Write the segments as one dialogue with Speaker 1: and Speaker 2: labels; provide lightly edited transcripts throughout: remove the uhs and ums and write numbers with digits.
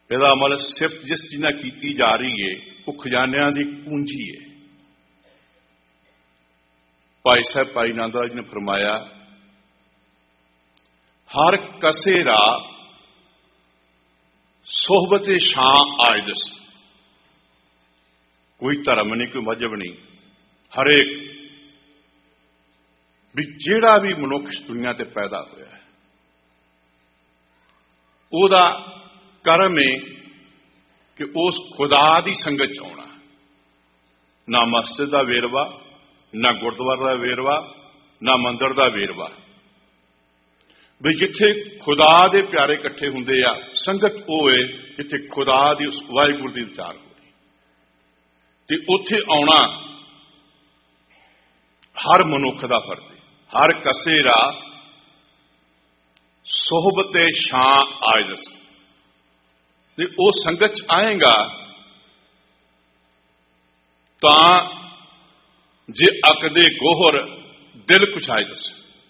Speaker 1: ਇਹਦਾ ਅਮਲ ਸਿਫਤ ਜਿਸ ਚੀਜ਼ ਨਾਲ ਕੀਤੀ ਜਾ ਰਹੀ ਹੈ ਉਹ ਖਜ਼ਾਨਿਆਂ ਦੀ ਪੂੰਜੀ ਹੈ। ਭਾਈ ਸਾਹਿਬ ਭਾਈ ਆਨੰਦ ਰਾਜ ਨੇ ਫਰਮਾਇਆ, ਹਰ ਕਸੇ ਰਾ सोहबते शां आयदस। कोई धर्म नहीं, कोई मजहब नहीं, हरेक भी जेड़ा भी मनुख इस दुनिया ते पैदा होया है ओदा कर्म है कि उस खुदा दी संगत च आउणा। ना मस्जिद दा वेरवा, ना गुरुद्वारा दा वेरवा, ना मंदिर दा वेरवा। भी जिथे खुदा दे प्यारे इकट्ठे हुंदे आ, संगत वो है जिथे खुदा दी उस वाहिगुरू दी विचार हो रही ते उत्थे आउणा हर मनुख दा फर्ज है। हर कसेरा सोहबते शां आयदस। ते वो संगत च आएगा तां जे अकदे गोहर दिल कुछ आयदस।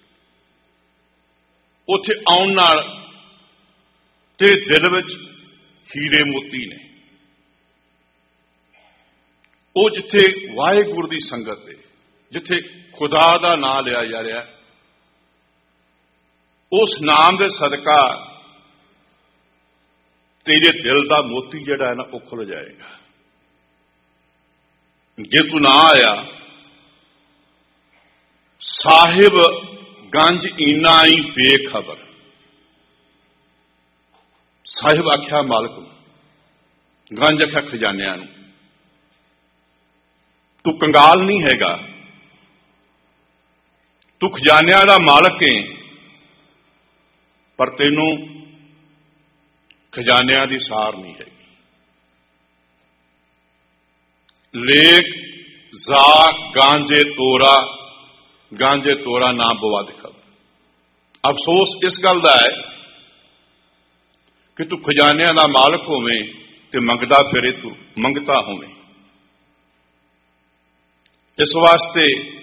Speaker 1: उत्थे आउण नाल ते दिल विच हीरे मोती ने। वो जिथे वाहिगुरू दी संगत है, जिथे खुदा दा नाम लिया जा रहा, उस नाम दे सदका तेरे दिल दा मोती जिहड़ा है ना वो खुल जाएगा। जे तू ना आया, साहिब गंज इना ही बेखबर। साहिब आख्या मालिक, गंज आख्या खजानिया। तू कंगाल नहीं हैगा, तू खजानिया दा मालिक है, पर तेनू खजानिया दी सार नहीं हैगी। लेक जा गांजे तोरा, गांजे तोरा ना बवा दिखा। अफसोस इस गल का है कि तू खजानिया का मालिक होवे ते मंगदा फिरे, तू मंगता होवे। इस वास्ते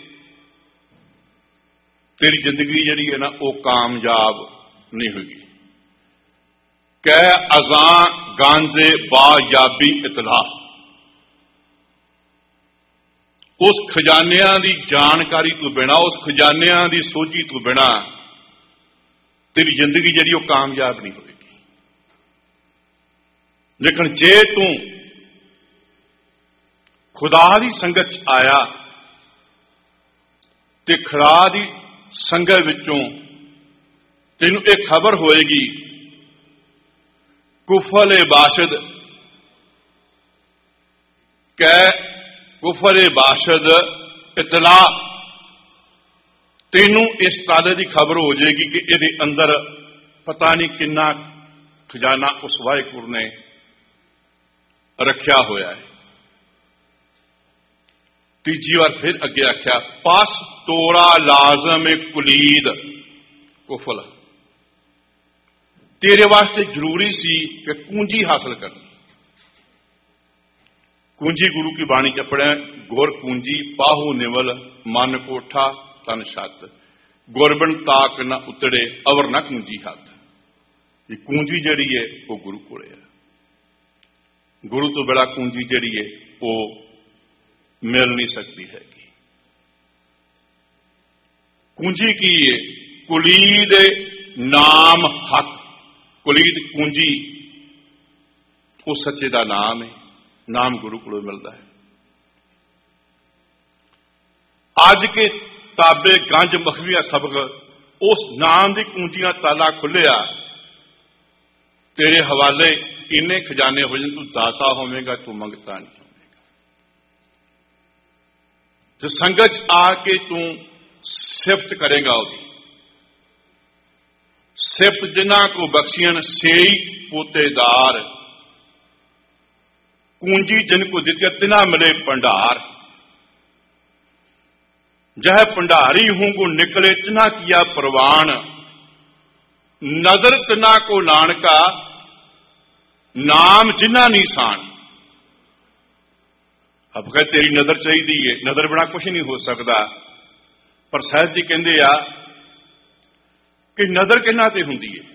Speaker 1: तेरी जिंदगी जिहड़ी है ना वो कामयाब नहीं होगी। कह अजा गांजे बा याबी इतला। उस खजानिया की जानकारी तो बिना, उस खजानिया की सोझी तो बिना तेरी जिंदगी जिहड़ी वो कामयाब नहीं होगी। लेकिन जे तू खुदा की संगत च आया ते खुदा की संगत विचों तेनू एक खबर होएगी, कुफल बाशद कह कुफर बाशद इतला। तेनू इस ताले की खबर हो जाएगी कि ये अंदर पता नहीं किन्ना खजाना उस वाहिगुरू ने रखा होया है। तीजी बार फिर अगे आख्या, पास तोड़ा लाजम कुलीद कुफल। तेरे वास्ते जरूरी सी कि कुंजी हासिल करनी। कुंजी गुरु की बाणी च पढ़े, गुर कुंजी पाहु निवल मन कोठा तन छत। गुरबन ताक न उतड़े अवर न कुंजी हथ। ये कुंजी जड़ी है वो गुरु को है। गुरु तो बड़ा कुंजी जड़ी है वो मिल नहीं सकती है। कुंजी की है कुलीद नाम हक। कुलीद कुंजी वो सच्चे का नाम है, नाम गुरु को मिलता है। आज के ताबे गंज मखविया सबक उस नाम की कुंजियां ताला खुलिया, तेरे हवाले इन्ने खजाने हो जाए, तू दाता होवेगा, तू मंगता नहीं होवेगा। जो संगत आके तू सिफत करेगा, उसकी सिफत जिन्हां को बख्शियन सेई पोतेदार। कुंजी जिनको दित्या तिना मिले भंडार। जह भंडारी हूं को निकले तिना किया प्रवान। नजर तना को नानका नाम जिन्ना निशान। अब कह तेरी नजर चाहिए है, नजर बिना कुछ नहीं हो सकता। पर साहिब जी कहते आ कि नजर किन्ना ते हुंदी है।